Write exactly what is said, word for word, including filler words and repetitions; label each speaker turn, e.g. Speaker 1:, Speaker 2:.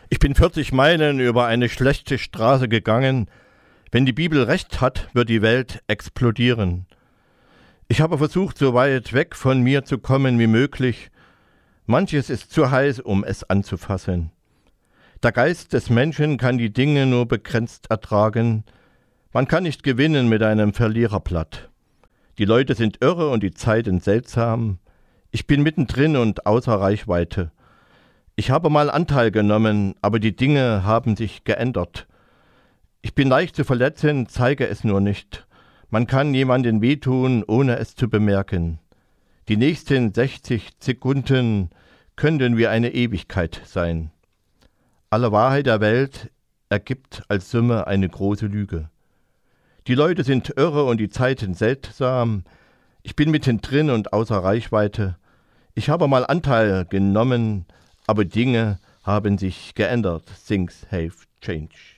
Speaker 1: Ich bin vierzig Meilen über eine schlechte Straße gegangen. Wenn die Bibel recht hat, wird die Welt explodieren. Ich habe versucht, so weit weg von mir zu kommen wie möglich. Manches ist zu heiß, um es anzufassen. Der Geist des Menschen kann die Dinge nur begrenzt ertragen. Man kann nicht gewinnen mit einem Verliererblatt. Die Leute sind irre und die Zeiten seltsam. Ich bin mittendrin und außer Reichweite. Ich habe mal Anteil genommen, aber die Dinge haben sich geändert. Ich bin leicht zu verletzen, zeige es nur nicht. Man kann jemandem wehtun, ohne es zu bemerken. Die nächsten sechzig Sekunden könnten wie eine Ewigkeit sein. Alle Wahrheit der Welt ergibt als Summe eine große Lüge. Die Leute sind irre und die Zeiten seltsam. Ich bin mittendrin und außer Reichweite. Ich habe mal Anteil genommen, aber Dinge haben sich geändert. Things have changed.